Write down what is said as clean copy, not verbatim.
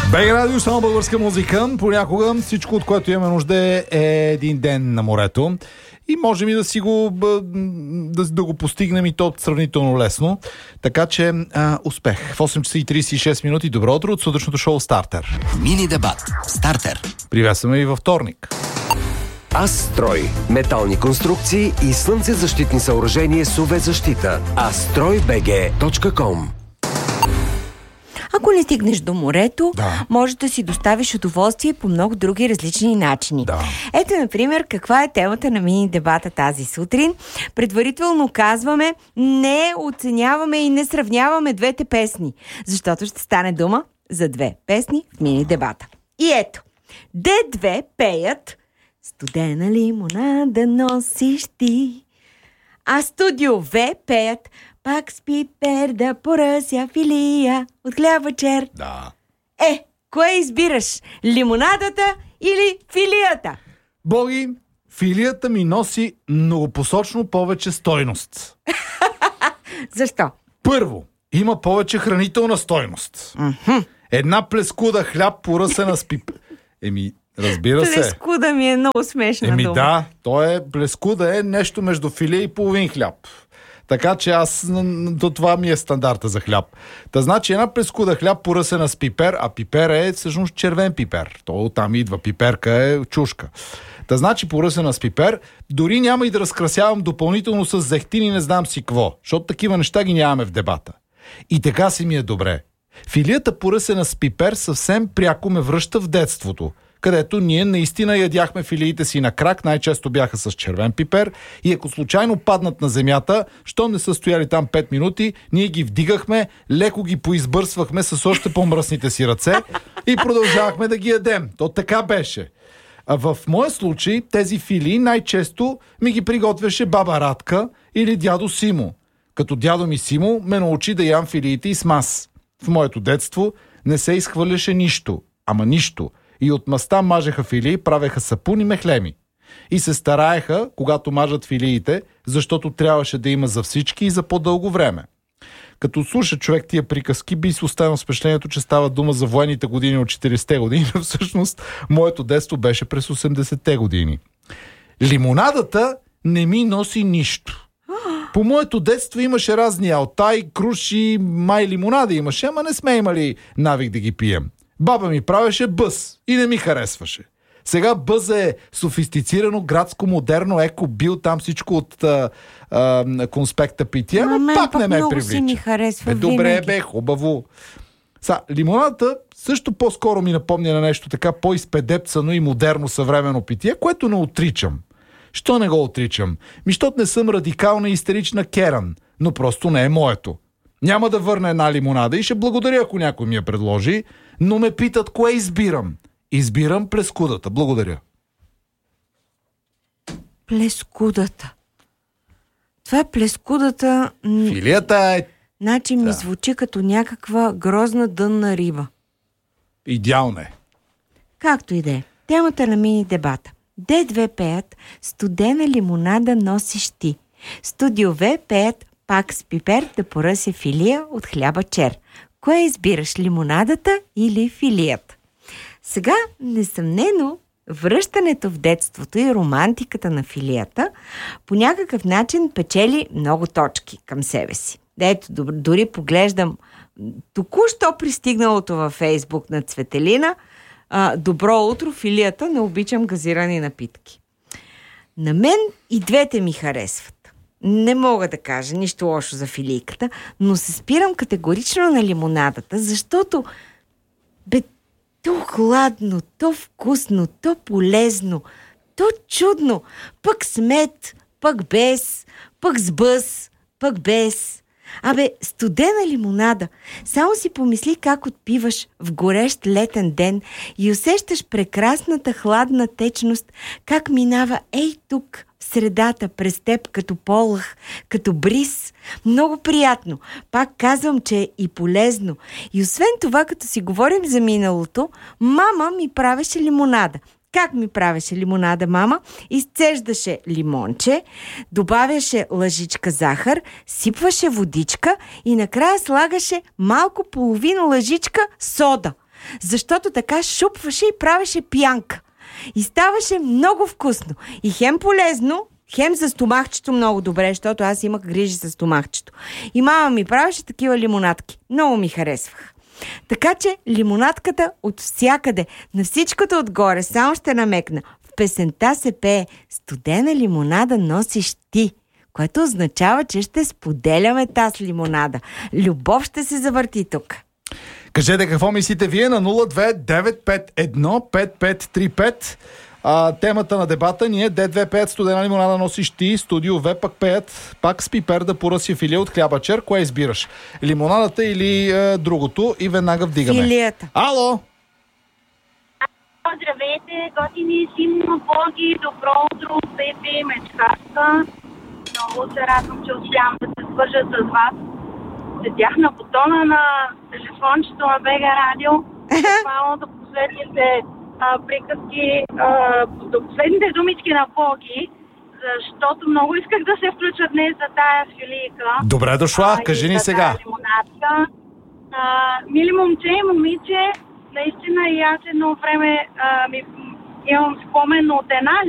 БГ Радио, само българска музика. Понякога всичко, от което имаме нужда е един ден на морето. И можем и да си го да го постигнем и то сравнително лесно. Така че успех. В 8 часа и 36 минути. Добро утро от сутрешното шоу Стартер. Мини дебат. Стартер. Приветстваме и във вторник. Астрой. Метални конструкции и слънцезащитни съоръжения с UV защита. astroybg.com. Ако не стигнеш до морето, можеш да си доставиш удоволствие по много други различни начини. Ето, например, каква е темата на мини дебата тази сутрин. Предварително казваме, не оценяваме и не сравняваме двете песни, защото ще стане дума за две песни в мини дебата. И ето, Д2 пеят "Студена лимонада носиш ти", а Студио В пеят "Пак с пипер да поръся филия от хляба чер". Да. Кое избираш? Лимонадата или филията? Боги, филията ми носи многопосочно повече стойност. Защо? Първо, има повече хранителна стойност. Една плескуда хляб поръсена с пипер. Разбира се. Плескуда ми е много смешна дума. Да, плескуда е нещо между филе и половин хляб. Така че това ми е стандарта за хляб. Та значи една плескуда хляб поръсена с пипер, а пипер е всъщност червен пипер. То оттам идва, пиперка е чушка. Та значи поръсена с пипер, дори няма и да разкрасявам допълнително с зехтин и не знам си какво, защото такива неща ги нямаме в дебата. И така си ми е добре. Филията поръсена с пипер съвсем пряко ме връща в детството, където ние наистина ядяхме филиите си на крак, най-често бяха с червен пипер и ако случайно паднат на земята, що не са стояли там 5 минути, ние ги вдигахме, леко ги поизбърсвахме с още по-мръсните си ръце и продължавахме да ги ядем. То така беше. А в моя случай тези филии най-често ми ги приготвяше баба Радка или дядо Симо. Като дядо ми Симо ме научи да ям филиите и с мас. В моето детство не се изхвърляше нищо, ама нищо. И от маста мажеха филии, правеха сапун и мехлеми. И се стараеха, когато мажат филиите, защото трябваше да има за всички и за по-дълго време. Като слуша човек тия приказки, би си останал с впечатлението, че става дума за военните години от 40-те години, но всъщност моето детство беше през 80-те години. Лимонадата не ми носи нищо. По моето детство имаше разни алтай, круши, май лимонади имаше, ама не сме имали навик да ги пием. Баба ми правеше бъз и не ми харесваше. Сега бъз е софистицирано, градско, модерно, еко, бил там всичко от конспекта пития, но пак не ме привлича. Ми харесва добре, хубаво. Лимонадата също по-скоро ми напомня на нещо така по-изпедепцано и модерно съвременно питие, което не отричам. Що не го отричам? Защото не съм радикална и истерична керан, но просто не е моето. Няма да върна една лимонада и ще благодаря, ако някой ми я предложи, но ме питат кое избирам. Избирам плескудата. Благодаря. Плескудата. Това е плескудата. Филията е... Значи ми звучи като някаква грозна дънна риба. Идеално е. Както и да е. Темата на мини дебата. Д2 пеят "Студена лимонада носиш ти". Студио В пеят "Пак с пипер да поръся филия от хляба чер". Кое избираш, лимонадата или филията? Сега, несъмнено, връщането в детството и романтиката на филията по някакъв начин печели много точки към себе си. Ето, дори поглеждам току-що пристигналото във Фейсбук на Цветелина: "Добро утро, филията, не обичам газирани напитки". На мен и двете ми харесват. Не мога да кажа нищо лошо за филийката, но се спирам категорично на лимонадата, защото то хладно, то вкусно, то полезно, то чудно, пък с мед, пък без, пък с бъз, пък без. Студена лимонада. Само си помисли как отпиваш в горещ летен ден и усещаш прекрасната хладна течност, как минава тук, в средата, през теб, като полъх, като бриз. Много приятно. Пак казвам, че е и полезно. И освен това, като си говорим за миналото, мама ми правеше лимонада. Как ми правеше лимонада мама? Изцеждаше лимонче, добавяше лъжичка захар, сипваше водичка и накрая слагаше малко половина лъжичка сода. защото така шупваше и правеше пянка. И ставаше много вкусно. И хем полезно, хем за стомахчето много добре, защото аз имах грижи за стомахчето. И мама ми правеше такива лимонадки. Много ми харесвах. Така че лимонадката от всякъде, на всичкото отгоре, само ще намекна. В песента се пее "Студена лимонада носиш ти", което означава, че ще споделяме тази лимонада. Любов ще се завърти тук. Кажете какво мислите вие на 02-951-5535. Темата на дебата ни е D2 пеят "Студена лимонада носиш ти", Студио В пък пеят "Пак с пипер да поръси филия от хлябачер". Кое избираш? Лимонадата или другото? И веднага вдигаме. Филията. Ало! Здравейте, готини Симо, Боги, добро утро, Пепи, Мечкарка. Много се радвам, че успявам да се свържа с вас. Седях на бутона на телефончето на БГ Радио. Само до последните приказки, до последните думички на Боги, защото много исках да се включа днес за тая филийка. Добре дошла, кажи ни сега. Мили момче и момиче, наистина и аз едно време имам спомен от една